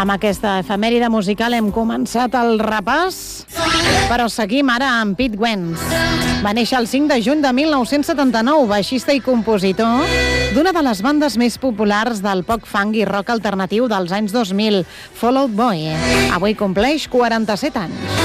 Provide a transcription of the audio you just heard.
Amb aquesta efemèride musical hem començat el repàs, però seguim ara amb Pete Wentz. Va néixer el 5 de juny de 1979, baixista i compositor d'una de les bandes més populars del pop funk i rock alternatiu dels anys 2000, Fall Out Boy. Avui compleix 47 anys.